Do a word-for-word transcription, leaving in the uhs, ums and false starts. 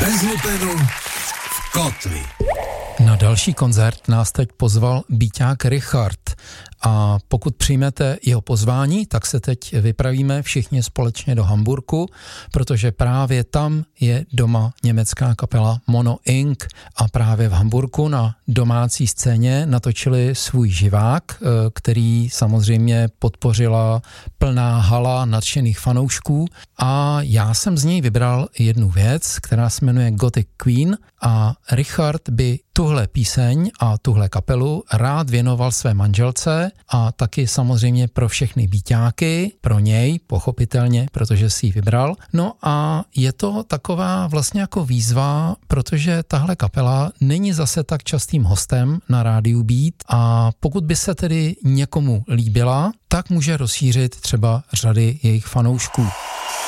Bez lupenu v kotli. Na další koncert nás teď pozval Bíťák Richard a pokud přijmete jeho pozvání, tak se teď vypravíme všichni společně do Hamburku, protože právě tam je doma německá kapela Mono Incorporated a právě v Hamburku na domácí scéně natočili svůj živák, který samozřejmě podpořila plná hala nadšených fanoušků a já jsem z něj vybral jednu věc, která se jmenuje Gothic Queen a Richard by tuhle píseň a tuhle kapelu rád věnoval své manželce a taky samozřejmě pro všechny Bíťáky, pro něj pochopitelně, protože si ji vybral. No a je to taková vlastně jako výzva, protože tahle kapela není zase tak častým hostem na rádiu Beat a pokud by se tedy někomu líbila, tak může rozšířit třeba řady jejich fanoušků.